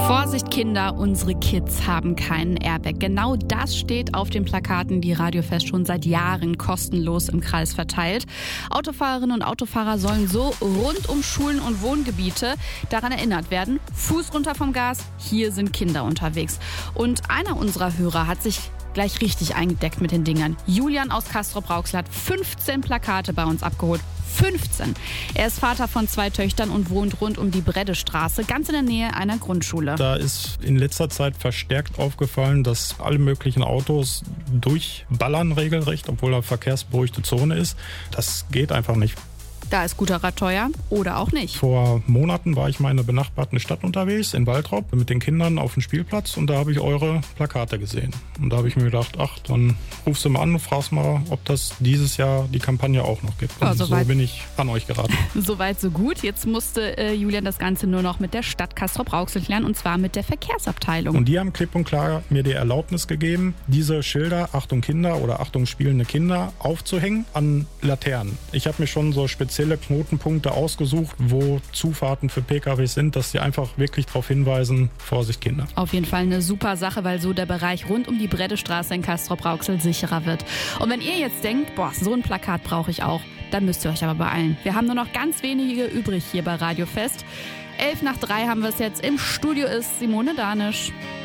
Vorsicht Kinder, unsere Kids haben keinen Airbag. Genau das steht auf den Plakaten, die Radiofest schon seit Jahren kostenlos im Kreis verteilt. Autofahrerinnen und Autofahrer sollen so rund um Schulen und Wohngebiete daran erinnert werden, Fuß runter vom Gas, hier sind Kinder unterwegs. Und einer unserer Hörer hat sich gleich richtig eingedeckt mit den Dingern. Julian aus Castrop-Rauxel hat 15 Plakate bei uns abgeholt. 15. Er ist Vater von 2 Töchtern und wohnt rund um die Breddestraße, ganz in der Nähe einer Grundschule. Da ist in letzter Zeit verstärkt aufgefallen, dass alle möglichen Autos durchballern regelrecht, obwohl da verkehrsberuhigte Zone ist. Das geht einfach nicht. Da ist guter Rat teuer oder auch nicht. Vor Monaten war ich mal in einer benachbarten Stadt unterwegs, in Waltrop, mit den Kindern auf dem Spielplatz und da habe ich eure Plakate gesehen. Und da habe ich mir gedacht, ach, dann rufst du mal an und fragst mal, ob das dieses Jahr die Kampagne auch noch gibt. Und so bin ich an euch geraten. Soweit, so gut. Jetzt musste Julian das Ganze nur noch mit der Stadt Castrop-Rauxel klären und zwar mit der Verkehrsabteilung. Und die haben klipp und klar mir die Erlaubnis gegeben, diese Schilder, Achtung Kinder oder Achtung spielende Kinder, aufzuhängen an Laternen. Ich habe mir schon so spezielle Knotenpunkte ausgesucht, wo Zufahrten für PKWs sind, dass sie einfach wirklich darauf hinweisen, Vorsicht Kinder. Auf jeden Fall eine super Sache, weil so der Bereich rund um die Breddestraße in Castrop-Rauxel sicherer wird. Und wenn ihr jetzt denkt, boah, so ein Plakat brauche ich auch, dann müsst ihr euch aber beeilen. Wir haben nur noch ganz wenige übrig hier bei Radiofest. 2:11 haben wir es jetzt. Im Studio ist Simone Danisch.